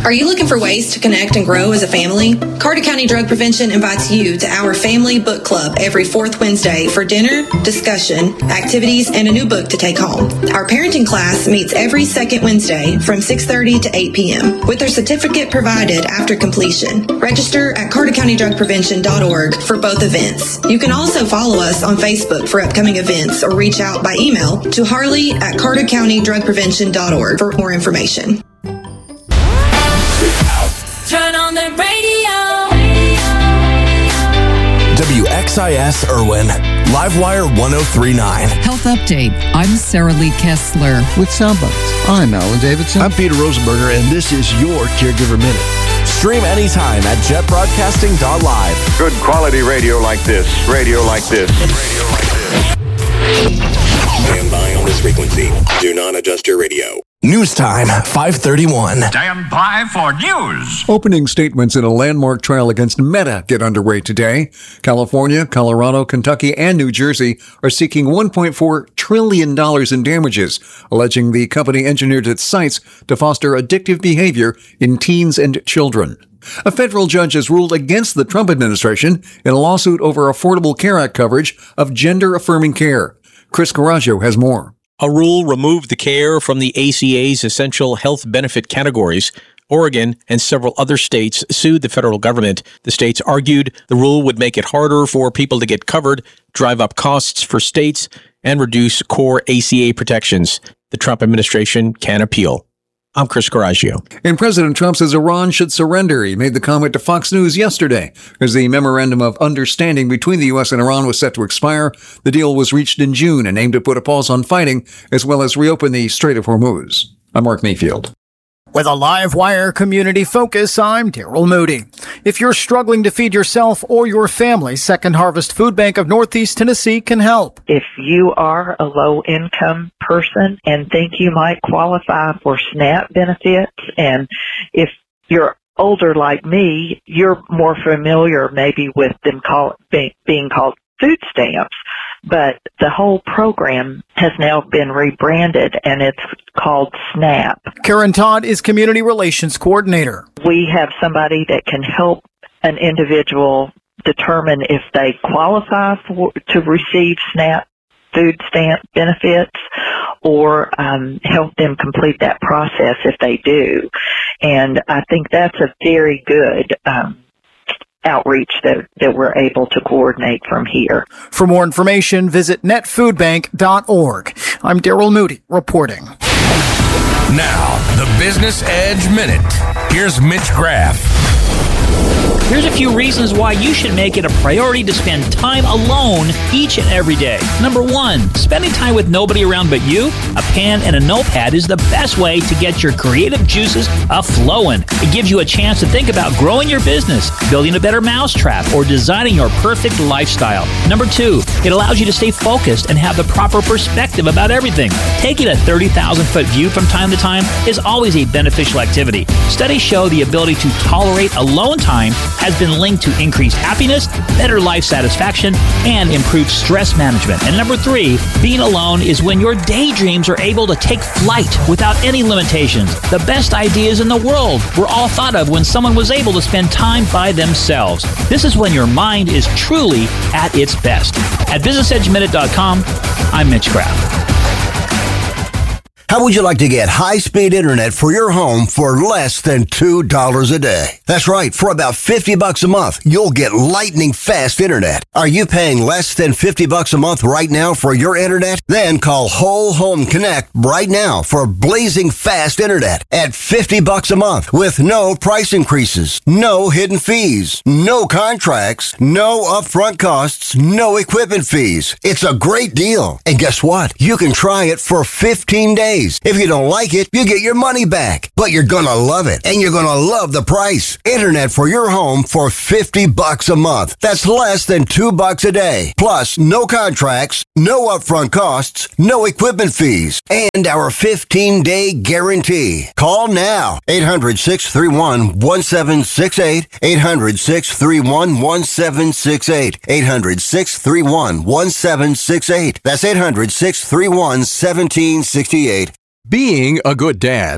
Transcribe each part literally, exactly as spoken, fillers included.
Are you looking for ways to connect and grow as a family? Carter County Drug Prevention invites you to our Family Book Club every fourth Wednesday for dinner, discussion, activities, and a new book to take home. Our parenting class meets every second Wednesday from six thirty to eight p.m. with their certificate provided after completion. Register at carter county drug prevention dot org for both events. You can also follow us on Facebook for upcoming events or reach out by email to Harley at carter county drug prevention dot org for more information. Turn on the radio. W X I S Irwin, Livewire one oh three point nine. Health Update. I'm Sarah Lee Kessler. With Sound Bites, I'm Alan Davidson. I'm Peter Rosenberger, and this is your Caregiver Minute. Stream anytime at jet broadcasting dot live. Good quality radio like this. Radio like this. Radio like this. Stand by on this frequency. Do not adjust your radio. News time, five thirty-one. Stand by for news. Opening statements in a landmark trial against Meta get underway today. California, Colorado, Kentucky, and New Jersey are seeking one point four trillion dollars in damages, alleging the company engineered its sites to foster addictive behavior in teens and children. A federal judge has ruled against the Trump administration in a lawsuit over Affordable Care Act coverage of gender-affirming care. Chris Coraggio has more. A rule removed the care from the A C A's essential health benefit categories. Oregon and several other states sued the federal government. The states argued the rule would make it harder for people to get covered, drive up costs for states, and reduce core A C A protections. The Trump administration can appeal. I'm Chris Coraggio. And President Trump says Iran should surrender. He made the comment to Fox News yesterday. As the memorandum of understanding between the U S and Iran was set to expire, the deal was reached in June and aimed to put a pause on fighting, as well as reopen the Strait of Hormuz. I'm Mark Mayfield. With a Livewire community focus, I'm Daryl Moody. If you're struggling to feed yourself or your family, Second Harvest Food Bank of Northeast Tennessee can help. If you are a low-income person and think you might qualify for SNAP benefits, and if you're older like me, you're more familiar maybe with them call, being called food stamps. But the whole program has now been rebranded, and it's called SNAP. Karen Todd is Community Relations Coordinator. We have somebody that can help an individual determine if they qualify for to receive SNAP food stamp benefits, or um, help them complete that process if they do. And I think that's a very good um outreach that, that we're able to coordinate from here. For more information, visit net food bank dot org. I'm Daryl Moody reporting. Now, the Business Edge Minute. Here's Mitch Graff. Here's a few reasons why you should make it a priority to spend time alone each and every day. Number one, spending time with nobody around but you. A pen and a notepad is the best way to get your creative juices a-flowing. It gives you a chance to think about growing your business, building a better mousetrap, or designing your perfect lifestyle. Number two, it allows you to stay focused and have the proper perspective about everything. Taking a thirty thousand foot view from time to time is always a beneficial activity. Studies show the ability to tolerate alone time has been linked to increased happiness, better life satisfaction, and improved stress management. And number three, being alone is when your daydreams are able to take flight without any limitations. The best ideas in the world were all thought of when someone was able to spend time by themselves. This is when your mind is truly at its best. At business edge minute dot com, I'm Mitch Graff. How would you like to get high-speed internet for your home for less than two dollars a day? That's right. For about fifty bucks a month, you'll get lightning-fast internet. Are you paying less than fifty bucks a month right now for your internet? Then call Whole Home Connect right now for blazing fast internet at fifty bucks a month with no price increases, no hidden fees, no contracts, no upfront costs, no equipment fees. It's a great deal. And guess what? You can try it for fifteen days. If you don't like it, you get your money back. But you're gonna love it, and you're gonna love the price. Internet for your home for fifty bucks a month. That's less than two bucks a day. Plus, no contracts, no upfront costs, no equipment fees, and our fifteen day guarantee. Call now. eight hundred, six three one, one seven six eight. eight hundred, six three one, one seven six eight. eight hundred, six three one, one seven six eight. That's eight hundred, six three one, one seven six eight. Being a good dad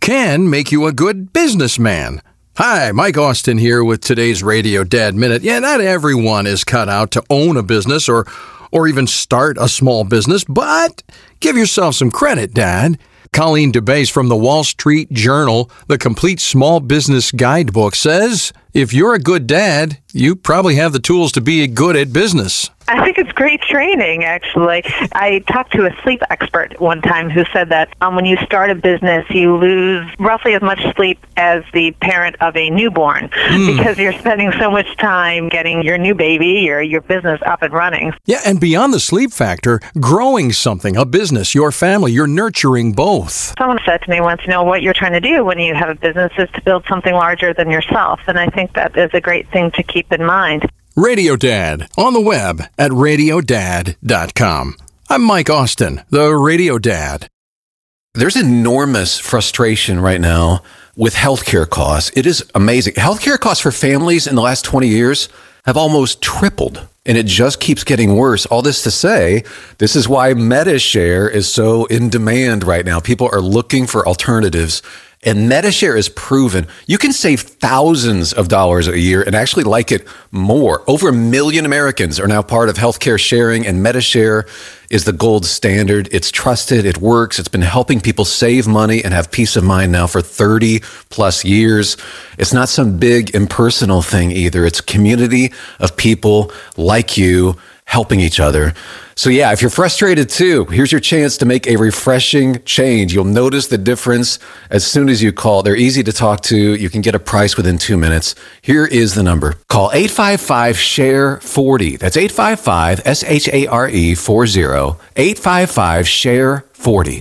can make you a good businessman. Hi, Mike Austin here with today's Radio Dad Minute. Yeah, not everyone is cut out to own a business or or even start a small business, but give yourself some credit, Dad. Colleen DeBase from the Wall Street Journal, the Complete Small Business Guidebook, says if you're a good dad, you probably have the tools to be good at business. I think it's great training, actually. I talked to a sleep expert one time who said that um, when you start a business, you lose roughly as much sleep as the parent of a newborn mm. because you're spending so much time getting your new baby or your business up and running. Yeah, and beyond the sleep factor, growing something, a business, your family, you're nurturing both. Someone said to me once, you know, what you're trying to do when you have a business is to build something larger than yourself. And I think that is a great thing to keep in mind. Radio Dad, on the web at radio dad dot com. I'm Mike Austin, the Radio Dad. There's enormous frustration right now with healthcare costs. It is amazing. Healthcare costs for families in the last twenty years have almost tripled, and it just keeps getting worse. All this to say, this is why MediShare is so in demand right now. People are looking for alternatives. And MediShare is proven you can save thousands of dollars a year and actually like it more. Over a million Americans are now part of healthcare sharing, and MediShare is the gold standard. It's trusted. It works. It's been helping people save money and have peace of mind now for thirty plus years. It's not some big impersonal thing either. It's a community of people like you helping each other. So yeah, if you're frustrated too, here's your chance to make a refreshing change. You'll notice the difference as soon as you call. They're easy to talk to. You can get a price within two minutes. Here is the number. Call eight five five, S H A R E, forty. That's eight five five, S H A R E, forty. eight five five, S H A R E, forty.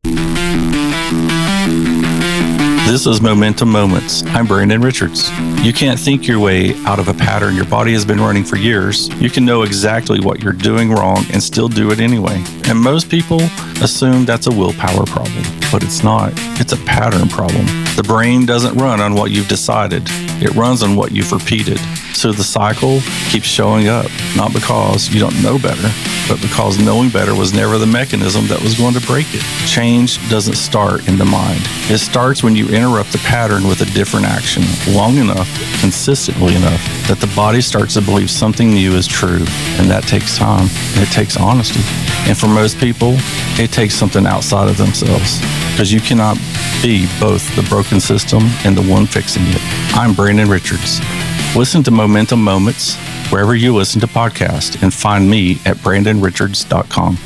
This is Momentum Moments. I'm Brandon Richards. You can't think your way out of a pattern your body has been running for years. You can know exactly what you're doing wrong and still do it anyway. And most people assume that's a willpower problem, but it's not. It's a pattern problem. The brain doesn't run on what you've decided. It runs on what you've repeated. So the cycle keeps showing up, not because you don't know better, but because knowing better was never the mechanism that was going to break it. Change doesn't start in the mind. It starts when you interrupt the pattern with a different action long enough, consistently enough, that the body starts to believe something new is true. And that takes time. It takes honesty. And for most people, it takes something outside of themselves, because you cannot be both the broken system and the one fixing it. I'm Brandon Richards. Listen to Momentum Moments wherever you listen to podcasts, and find me at brandon richards dot com.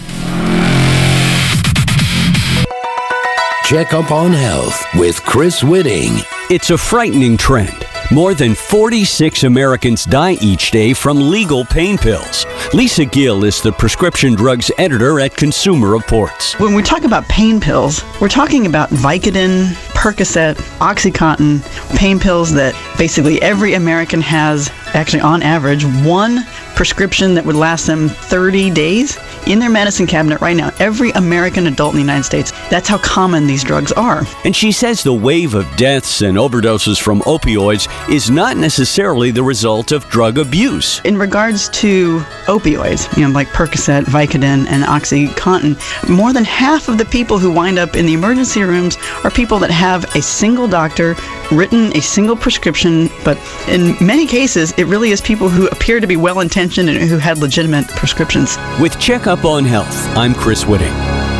Check Up on Health with Chris Whitting. It's a frightening trend. More than forty-six Americans die each day from legal pain pills. Lisa Gill is the prescription drugs editor at Consumer Reports. When we talk about pain pills, we're talking about Vicodin, Percocet, OxyContin, pain pills that basically every American has, actually on average, one prescription that would last them thirty days in their medicine cabinet right now. Every American adult in the United States. That's how common these drugs are. And she says the wave of deaths and overdoses from opioids is not necessarily the result of drug abuse. In regards to opioids, you know, like Percocet, Vicodin, and OxyContin, more than half of the people who wind up in the emergency rooms are people that have a single doctor written a single prescription, but in many cases, it really is people who appear to be well-intentioned and who had legitimate prescriptions. With Checkup on Health, I'm Chris Whitting.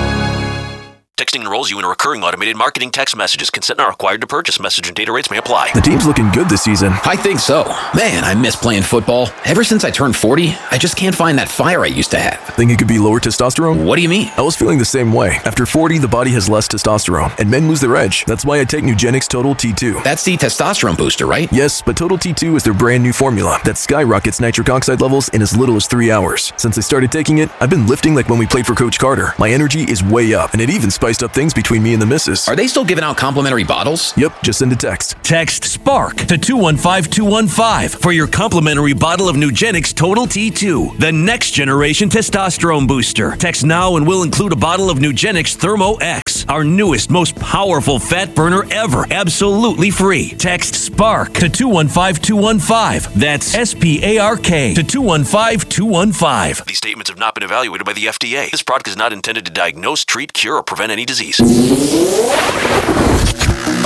Texting enrolls you in a recurring automated marketing text messages. Consent not required to purchase. Message and data rates may apply. The team's looking good this season. I think so. Man, I miss playing football. Ever since I turned forty, I just can't find that fire I used to have. Think it could be lower testosterone? What do you mean? I was feeling the same way. After forty, the body has less testosterone, and men lose their edge. That's why I take Nugenix Total T two. That's the testosterone booster, right? Yes, but Total T two is their brand new formula that skyrockets nitric oxide levels in as little as three hours. Since I started taking it, I've been lifting like when we played for Coach Carter. My energy is way up, and it even spiced up things between me and the missus. Are they still giving out complimentary bottles? Yep, just send a text. Text SPARK to two one five two one five for your complimentary bottle of Nugenix Total T two, the next generation testosterone booster. Text now and we'll include a bottle of Nugenix Thermo X, our newest, most powerful fat burner ever, absolutely free. Text SPARK to two one five two one five. That's S P A R K to two one five two one five. These statements have not been evaluated by the F D A. This product is not intended to diagnose, treat, cure, or prevent any disease.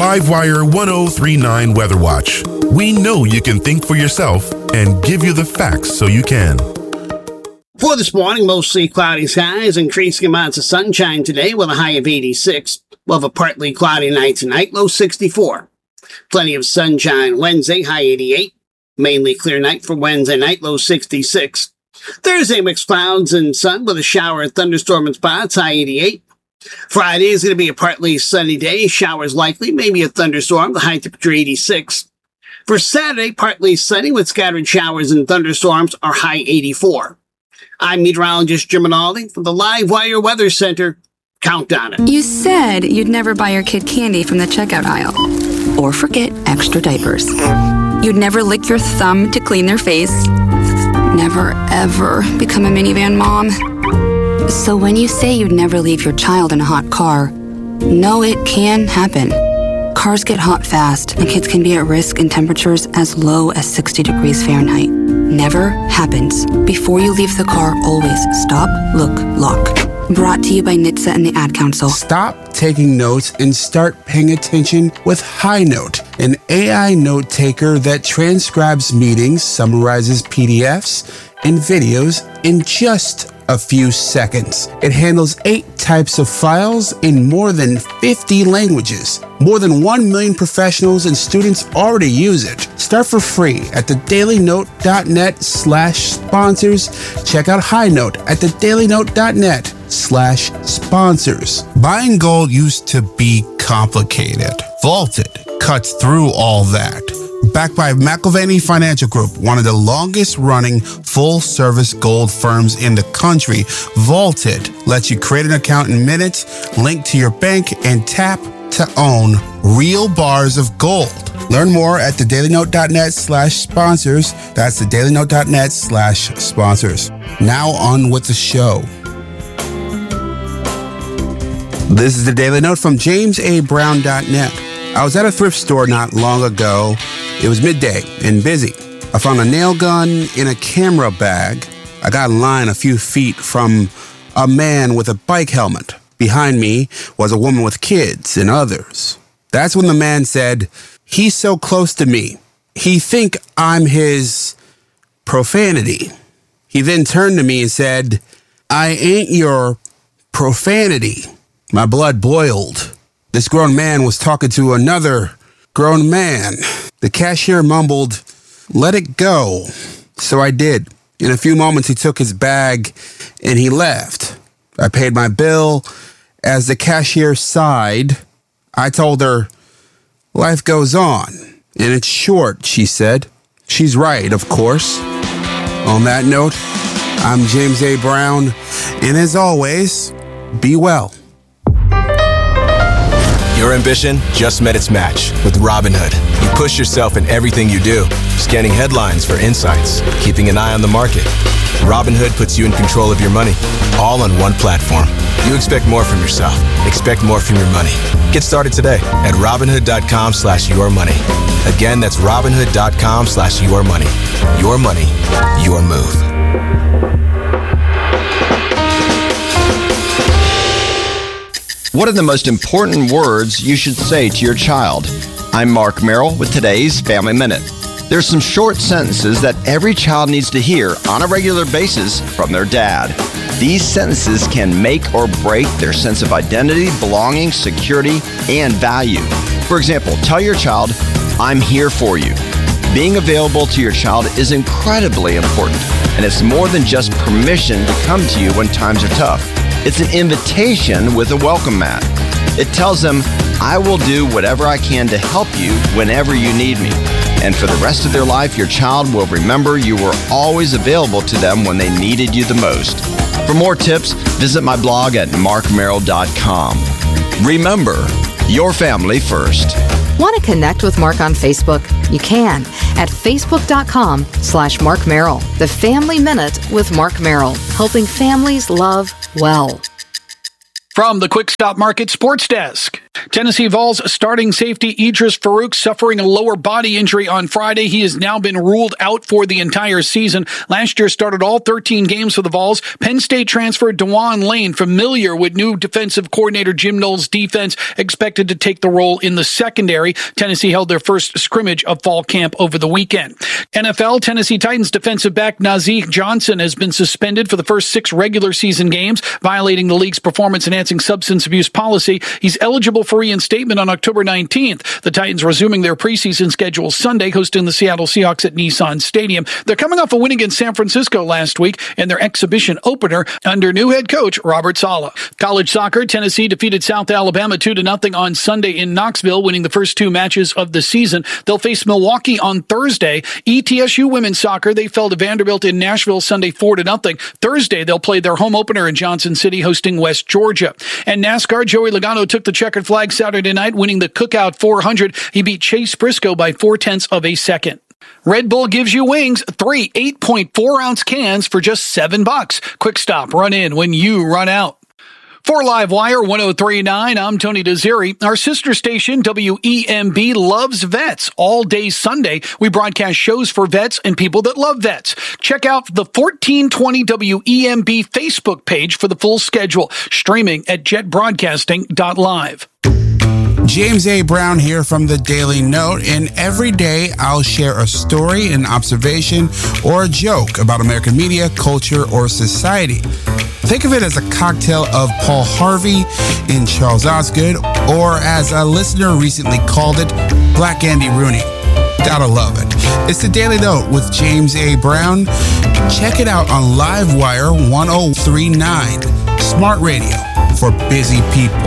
Livewire one oh three point nine Weather Watch. We know you can think for yourself and give you the facts so you can. For this morning, mostly cloudy skies, increasing amounts of sunshine today with a high of eighty-six. We'll have a partly cloudy night tonight, low sixty-four. Plenty of sunshine Wednesday, high eighty-eight. Mainly clear night for Wednesday night, low sixty-six. Thursday, mixed clouds and sun with a shower and thunderstorm in spots, high eighty-eight. Friday is going to be a partly sunny day, showers likely, maybe a thunderstorm, the high temperature eighty-six. For Saturday, partly sunny with scattered showers and thunderstorms, our high eighty-four. I'm meteorologist Jim Rinaldi from the Livewire Weather Center. Count on it. You said you'd never buy your kid candy from the checkout aisle. Or forget extra diapers. You'd never lick your thumb to clean their face. Never, ever become a minivan mom. So when you say you'd never leave your child in a hot car, know it can happen. Cars get hot fast, and kids can be at risk in temperatures as low as sixty degrees Fahrenheit. Never happens. Before you leave the car, always stop, look, lock. Brought to you by N H T S A and the Ad Council. Stop taking notes and start paying attention with HighNote, an A I note taker that transcribes meetings, summarizes P D Fs, and videos in just a few seconds. It handles eight types of files in more than fifty languages. More than one million professionals and students already use it. Start for free at thedailynote.net slash sponsors. Check out HighNote at thedailynote.net slash sponsors. Buying gold used to be complicated. Vaulted cuts through all that. Backed by McIlvanny Financial Group, one of the longest running full-service gold firms in the country, Vaulted lets you create an account in minutes, link to your bank, and tap to own real bars of gold. Learn more at thedailynote.net slash sponsors. That's thedailynote.net slash sponsors. Now on with the show. This is the Daily Note from james a brown dot net. I was at a thrift store not long ago. It was midday and busy. I found a nail gun in a camera bag. I got in line a few feet from a man with a bike helmet. Behind me was a woman with kids and others. That's when the man said, "He's so close to me. He think I'm his profanity." He then turned to me and said, "I ain't your profanity." My blood boiled. This grown man was talking to another grown man. The cashier mumbled, "Let it go." So I did. In a few moments, he took his bag and he left. I paid my bill. As the cashier sighed, I told her, "Life goes on, and it's short," she said. She's right, of course. On that note, I'm James A. Brown, and as always, be well. Your ambition just met its match with Robinhood. You push yourself in everything you do, scanning headlines for insights, keeping an eye on the market. Robinhood puts you in control of your money, all on one platform. You expect more from yourself. Expect more from your money. Get started today at Robinhood.com slash your money. Again, that's Robinhood.com slash your money. Your money, your move. What are the most important words you should say to your child? I'm Mark Merrill with today's Family Minute. There's some short sentences that every child needs to hear on a regular basis from their dad. These sentences can make or break their sense of identity, belonging, security, and value. For example, tell your child, "I'm here for you." Being available to your child is incredibly important, and it's more than just permission to come to you when times are tough. It's an invitation with a welcome mat. It tells them, "I will do whatever I can to help you whenever you need me." And for the rest of their life, your child will remember you were always available to them when they needed you the most. For more tips, visit my blog at mark merrill dot com. Remember, your family first. Want to connect with Mark on Facebook? You can at facebook.com slash Mark Merrill. The Family Minute with Mark Merrill, helping families love well. From the Quick Stop Market Sports Desk, Tennessee Vols starting safety Idris Farouk suffering a lower body injury on Friday. He has now been ruled out for the entire season. Last year started all thirteen games for the Vols. Penn State transfer DeJuan Lane, familiar with new defensive coordinator Jim Knowles' defense, expected to take the role in the secondary. Tennessee held their first scrimmage of fall camp over the weekend. N F L, Tennessee Titans defensive back Nazeeh Johnson has been suspended for the first six regular season games, violating the league's performance-enhancing substance abuse policy. He's eligible for reinstatement on October nineteenth. The Titans resuming their preseason schedule Sunday, hosting the Seattle Seahawks at Nissan Stadium. They're coming off a win against San Francisco last week in their exhibition opener under new head coach Robert Saleh. College soccer, Tennessee defeated South Alabama two to nothing on Sunday in Knoxville, winning the first two matches of the season. They'll face Milwaukee on Thursday. E T S U women's soccer, they fell to Vanderbilt in Nashville Sunday four to nothing. Thursday, they'll play their home opener in Johnson City, hosting West Georgia. And NASCAR, Joey Logano took the checkered flag Saturday night, winning the Cookout four hundred. He beat Chase Briscoe by four tenths of a second. Red Bull gives you wings, three eight point four ounce cans for just seven bucks. Quick stop, run in when you run out. For Livewire one oh three point nine, I'm Tony Desiri. Our sister station, W E M B, loves vets. All day Sunday, we broadcast shows for vets and people that love vets. Check out the fourteen twenty W E M B Facebook page for the full schedule, streaming at jet broadcasting dot live. James A. Brown here from the Daily Note, and every day I'll share a story, an observation, or a joke about American media, culture, or society. Think of it as a cocktail of Paul Harvey and Charles Osgood, or as a listener recently called it, Black Andy Rooney. Gotta love it. It's the Daily Note with James A. Brown. Check it out on Livewire one oh three point nine, Smart Radio for busy people.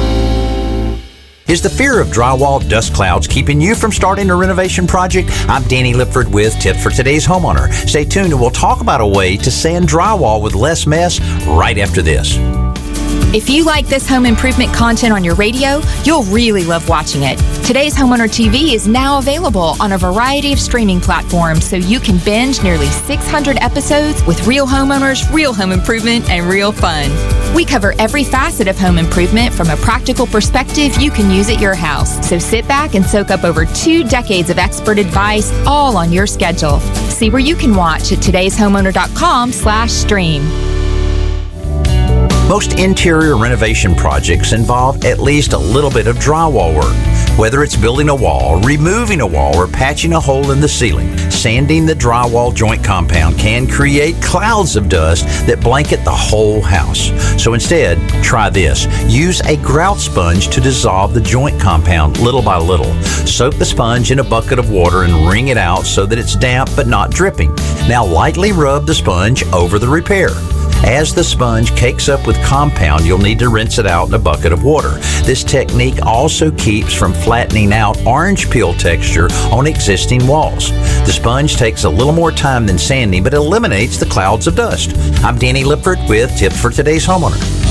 Is the fear of drywall dust clouds keeping you from starting a renovation project? I'm Danny Lipford with Tips for Today's Homeowner. Stay tuned and we'll talk about a way to sand drywall with less mess right after this. If you like this home improvement content on your radio, you'll really love watching it. Today's Homeowner T V is now available on a variety of streaming platforms, so you can binge nearly six hundred episodes with real homeowners, real home improvement, and real fun. We cover every facet of home improvement from a practical perspective you can use at your house. So sit back and soak up over two decades of expert advice, all on your schedule. See where you can watch at todays homeowner dot com slash stream. Most interior renovation projects involve at least a little bit of drywall work. Whether it's building a wall, removing a wall, or patching a hole in the ceiling, sanding the drywall joint compound can create clouds of dust that blanket the whole house. So instead, try this. Use a grout sponge to dissolve the joint compound little by little. Soak the sponge in a bucket of water and wring it out so that it's damp but not dripping. Now lightly rub the sponge over the repair. As the sponge cakes up with compound, you'll need to rinse it out in a bucket of water. This technique also keeps from flattening out orange peel texture on existing walls. The sponge takes a little more time than sanding, but eliminates the clouds of dust. I'm Danny Lipford with Tips for Today's Homeowner.